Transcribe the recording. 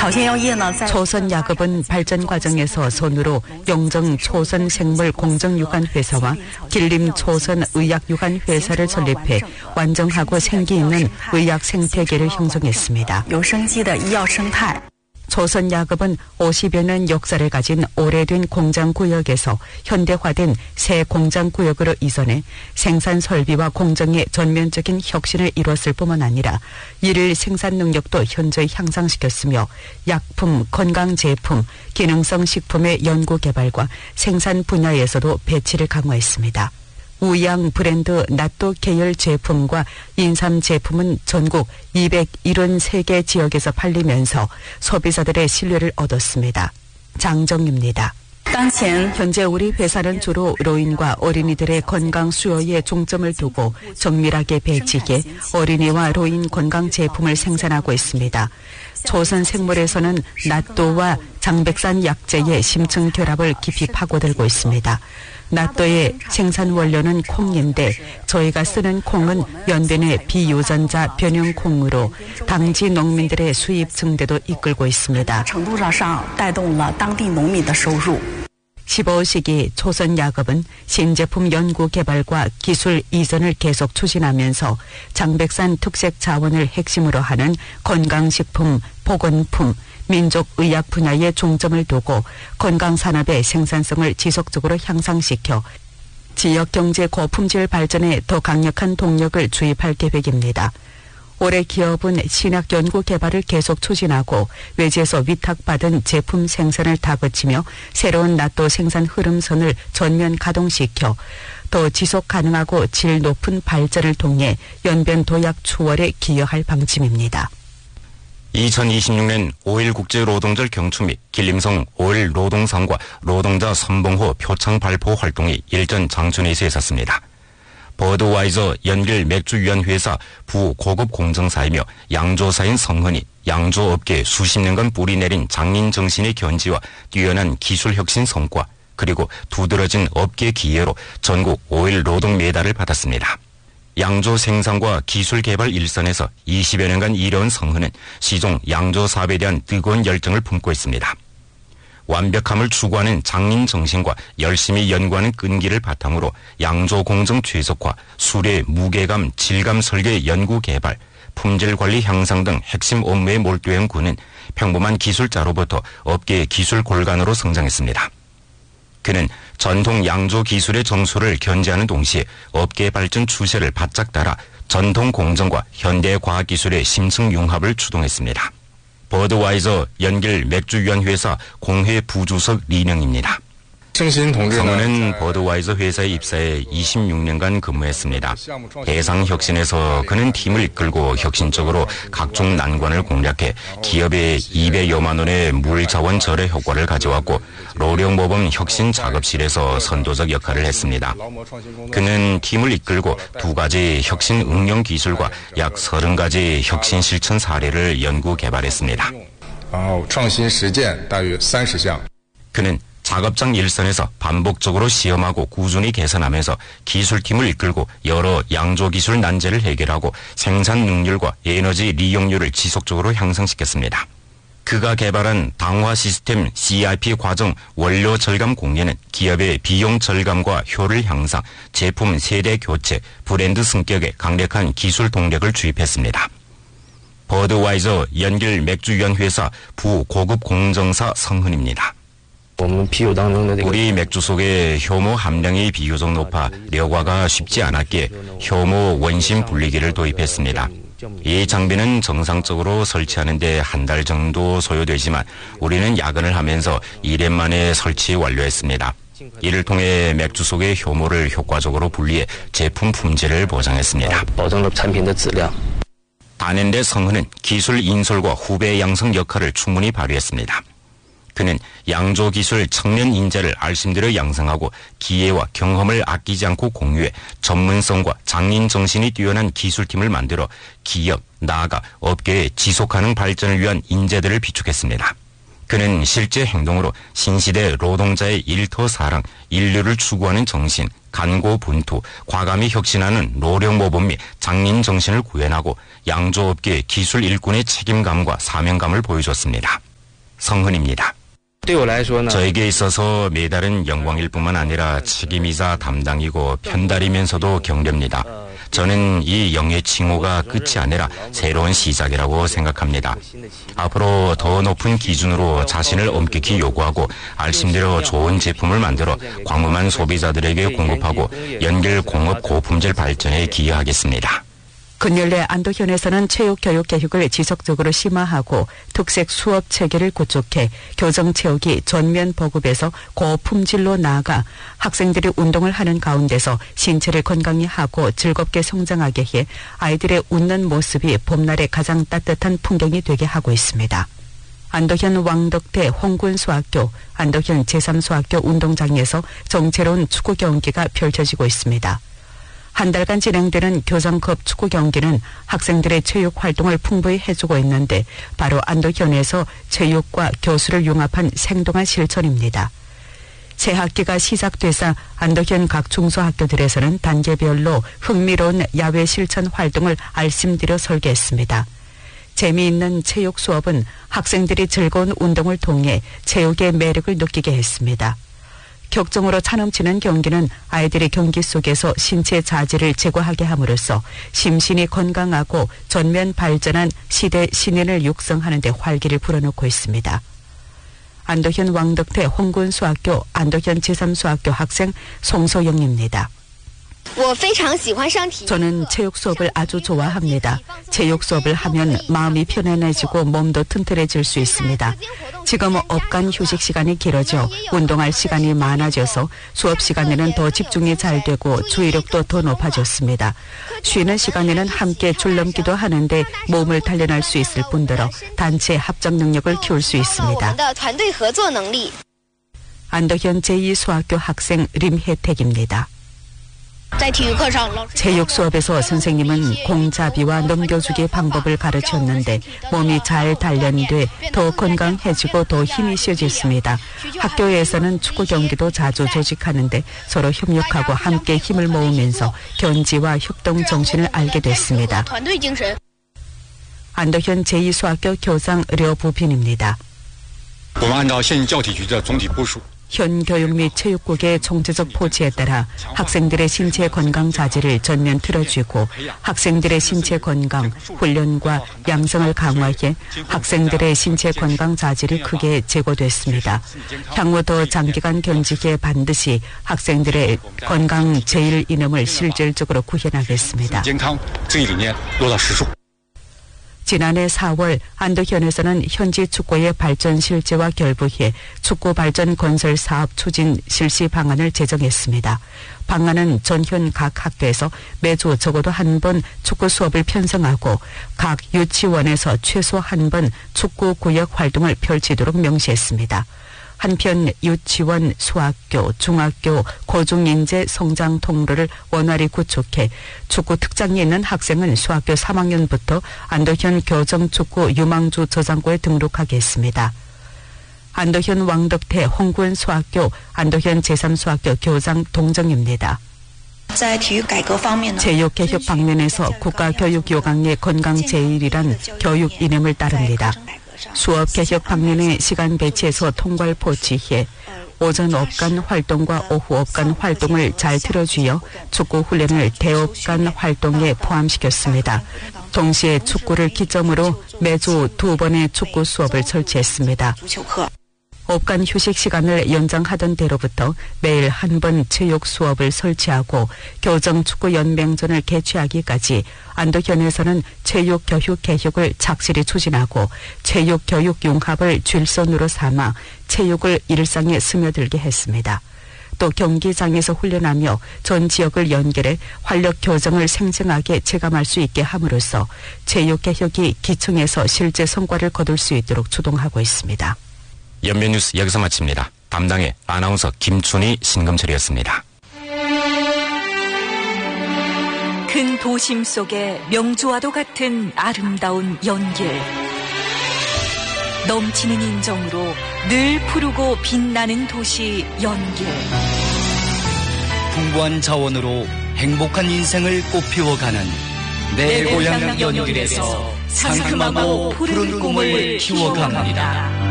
초선야급은 발전 과정에서 손으로 용정 초선생물공정유관회사와 길림초선의약유관회사를 설립해 완전하고 생기 있는 의학 생태계를 형성했습니다. 초선야급은 50여 년 역사를 가진 오래된 공장구역에서 현대화된 새 공장구역으로 이전해 생산 설비와 공정의 전면적인 혁신을 이뤘을 뿐만 아니라 일일 생산 능력도 현저히 향상시켰으며 약품, 건강제품, 기능성 식품의 연구개발과 생산 분야에서도 배치를 강화했습니다. 우양 브랜드 나또 계열 제품과 인삼 제품은 전국 273개 지역에서 팔리면서 소비자들의 신뢰를 얻었습니다. 장정입니다. 현재 우리 회사는 주로 노인과 어린이들의 건강 수요에 중점을 두고 정밀하게 배치해 어린이와 노인 건강 제품을 생산하고 있습니다. 초선생물에서는 나또와 장백산 약재의 심층 결합을 깊이 파고들고 있습니다. 나또의 생산 원료는 콩인데 저희가 쓰는 콩은 연변의 비유전자 변형콩으로 당지 농민들의 수입 증대도 이끌고 있습니다. 15시기 초선야급은 신제품 연구 개발과 기술 이전을 계속 추진하면서 장백산 특색 자원을 핵심으로 하는 건강식품, 보건품, 민족의학 분야에 중점을 두고 건강산업의 생산성을 지속적으로 향상시켜 지역경제 고품질 발전에 더 강력한 동력을 주입할 계획입니다. 올해 기업은 신약 연구 개발을 계속 추진하고 외지에서 위탁받은 제품 생산을 다그치며 새로운 나또 생산 흐름선을 전면 가동시켜 더 지속 가능하고 질 높은 발전을 통해 연변 도약 추월에 기여할 방침입니다. 2026년 5.1 국제노동절 경축 및 길림성 5.1 노동상과 노동자 선봉호 표창 발표 활동이 일전 장춘에서 있었습니다. 버드와이저 연길 맥주유한회사 부고급 공정사이며 양조사인 성헌이 양조업계에 수십 년간 뿌리내린 장인 정신의 견지와 뛰어난 기술 혁신 성과 그리고 두드러진 업계 기회로 전국 5.1 노동 메달을 받았습니다. 양조 생산과 기술 개발 일선에서 20여 년간 일해온 성헌은 시종 양조 사업에 대한 뜨거운 열정을 품고 있습니다. 완벽함을 추구하는 장인 정신과 열심히 연구하는 끈기를 바탕으로 양조 공정 최적화, 수레 무게감, 질감 설계 연구 개발, 품질 관리 향상 등 핵심 업무에 몰두한 그는 평범한 기술자로부터 업계의 기술 골간으로 성장했습니다. 그는 전통 양조 기술의 정수를 견지하는 동시에 업계 발전 추세를 바짝 따라 전통 공정과 현대 과학기술의 심층 융합을 추동했습니다. 버드와이저 연길 맥주유한회사 공회 부주석 리명입니다. 성은은 버드와이저 회사에 입사해 26년간 근무했습니다. 대상혁신에서 그는 팀을 이끌고 혁신적으로 각종 난관을 공략해 기업에 200여만 원의 물자원 절여 효과를 가져왔고 로령모범 혁신 작업실에서 선도적 역할을 했습니다. 그는 팀을 이끌고 2가지 혁신 응용 기술과 약 30가지 혁신 실천 사례를 연구 개발했습니다. 그는 작업장 일선에서 반복적으로 시험하고 꾸준히 개선하면서 기술팀을 이끌고 여러 양조기술 난제를 해결하고 생산 능률과 에너지 리용률을 지속적으로 향상시켰습니다. 그가 개발한 당화 시스템 CRP 과정 원료 절감 공예는 기업의 비용 절감과 효율 향상, 제품 세대 교체, 브랜드 승격에 강력한 기술 동력을 주입했습니다. 버드와이저 연길 맥주유한회사 부고급 공정사 성헌입니다. 우리 맥주 속에 효모 함량이 비교적 높아 려과가 쉽지 않았기에 효모 원심 분리기를 도입했습니다. 이 장비는 정상적으로 설치하는데 한 달 정도 소요되지만 우리는 야근을 하면서 2년 만에 설치 완료했습니다. 이를 통해 맥주 속의 효모를 효과적으로 분리해 제품 품질을 보장했습니다. 단엔데 성헌은 기술 인솔과 후배 양성 역할을 충분히 발휘했습니다. 그는 양조기술 청년 인재를 알심대로 양성하고 기회와 경험을 아끼지 않고 공유해 전문성과 장인 정신이 뛰어난 기술팀을 만들어 기업, 나아가 업계의 지속가능 발전을 위한 인재들을 비축했습니다. 그는 실제 행동으로 신시대 노동자의 일터 사랑, 인류를 추구하는 정신, 간고분투, 과감히 혁신하는 노력모범 및 장인 정신을 구현하고 양조업계의 기술 일꾼의 책임감과 사명감을 보여줬습니다. 성훈입니다. 저에게 있어서 메달은 영광일 뿐만 아니라 책임이자 담당이고 편달이면서도 경례입니다. 저는 이 영예 칭호가 끝이 아니라 새로운 시작이라고 생각합니다. 앞으로 더 높은 기준으로 자신을 엄격히 요구하고 알심대로 좋은 제품을 만들어 광범한 소비자들에게 공급하고 연결 공업 고품질 발전에 기여하겠습니다. 근열내 안도현에서는 체육교육 계획을 지속적으로 심화하고 특색 수업 체계를 구축해 교정체육이 전면 보급에서 고품질로 나아가 학생들이 운동을 하는 가운데서 신체를 건강히 하고 즐겁게 성장하게 해 아이들의 웃는 모습이 봄날의 가장 따뜻한 풍경이 되게 하고 있습니다. 안도현 왕덕대 홍군수학교, 안도현 제3수학교 운동장에서 정체로운 축구 경기가 펼쳐지고 있습니다. 한 달간 진행되는 교장급 축구 경기는 학생들의 체육 활동을 풍부히 해주고 있는데 바로 안도현에서 체육과 교수를 융합한 생동한 실천입니다. 새 학기가 시작돼서 안도현 각 중소학교들에서는 단계별로 흥미로운 야외 실천 활동을 알심들여 설계했습니다. 재미있는 체육 수업은 학생들이 즐거운 운동을 통해 체육의 매력을 느끼게 했습니다. 격정으로 차넘치는 경기는 아이들이 경기 속에서 신체 자질을 제고하게 함으로써 심신이 건강하고 전면 발전한 시대 신인을 육성하는 데 활기를 불어넣고 있습니다. 안도현 왕덕대 홍군수학교 안도현 제3수학교 학생 송소영입니다. 저는 체육 수업을 아주 좋아합니다. 체육 수업을 하면 마음이 편안해지고 몸도 튼튼해질 수 있습니다. 지금 업간 휴식 시간이 길어져 운동할 시간이 많아져서 수업 시간에는 더 집중이 잘 되고 주의력도 더 높아졌습니다. 쉬는 시간에는 함께 줄넘기도 하는데 몸을 단련할 수 있을 뿐더러 단체 합작 능력을 키울 수 있습니다. 안도현 제2수학교 학생 림혜택입니다. 체육 수업에서 선생님은 공잡이와 넘겨주기 방법을 가르쳤는데 몸이 잘 단련돼 더 건강해지고 더 힘이 쉬어졌습니다. 학교에서는 축구 경기도 자주 조직하는데 서로 협력하고 함께 힘을 모으면서 견지와 협동 정신을 알게 됐습니다. 안도현 제2수학교 교장 려부빈입니다. 현 교육 및 체육국의 총체적 포지에 따라 학생들의 신체 건강 자질을 전면 틀어주고 학생들의 신체 건강, 훈련과 양성을 강화해 학생들의 신체 건강 자질이 크게 제고됐습니다. 향후 더 장기간 견직에 반드시 학생들의 건강 제일 이념을 실질적으로 구현하겠습니다. 지난해 4월 안도현에서는 현지 축구의 발전 실제와 결부해 축구 발전 건설 사업 추진 실시 방안을 제정했습니다. 방안은 전현 각 학교에서 매주 적어도 한 번 축구 수업을 편성하고 각 유치원에서 최소 한 번 축구 구역 활동을 펼치도록 명시했습니다. 한편 유치원, 소학교, 중학교, 고중인재 성장 통로를 원활히 구축해 축구 특장이 있는 학생은 소학교 3학년부터 안도현 교정축구 유망주 저장고에 등록하게 했습니다. 안도현 왕덕대 홍군수학교, 안도현 제3수학교 교장 동정입니다. 체육개혁 방면에서 국가교육 요강의 건강 제일이란 교육 이념을 따릅니다. 수업 개혁 방면의 시간 배치에서 통괄 포치해 오전 업간 활동과 오후 업간 활동을 잘 틀어주어 축구 훈련을 대업간 활동에 포함시켰습니다. 동시에 축구를 기점으로 매주 2번의 축구 수업을 설치했습니다. 업간 휴식 시간을 연장하던 대로부터 매일 한 번 체육 수업을 설치하고 교정축구연맹전을 개최하기까지 안도현에서는 체육교육 개혁을 착실히 추진하고 체육교육 융합을 질선으로 삼아 체육을 일상에 스며들게 했습니다. 또 경기장에서 훈련하며 전 지역을 연결해 활력 교정을 생생하게 체감할 수 있게 함으로써 체육개혁이 기층에서 실제 성과를 거둘 수 있도록 주동하고 있습니다. 연변뉴스 여기서 마칩니다. 담당의 아나운서 김춘희, 신금철이었습니다. 큰 도심 속에 명주와도 같은 아름다운 연길. 넘치는 인정으로 늘 푸르고 빛나는 도시 연길. 풍부한 자원으로 행복한 인생을 꽃피워가는 내 고향 연길에서 상큼하고 푸른 꿈을 키워갑니다.